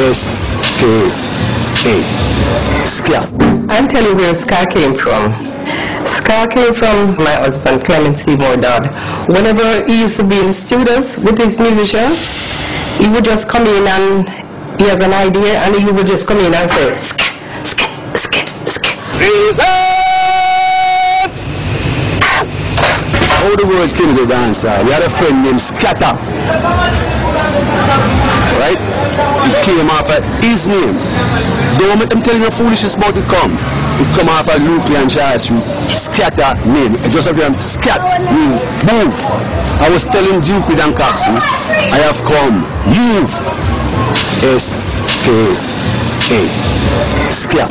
S-K-A. Ska. I'll tell you where ska came from. Ska came from my husband, Clement Seymour Dodd. Whenever he used to be in the studios with his musicians, he would just come in and he has an idea and he would just come in and say, ska, ska, ska, ska. How the word came to the dancer? We had a friend named Scatter. Right? It came off of his name. Don't make them tell you no foolishness about it come. It come off of Luke and Charles Street. Scatter name. It just have them scat. Move. I was telling Duke with Dan Coxon, I have come. Move. S-K-A. Scat.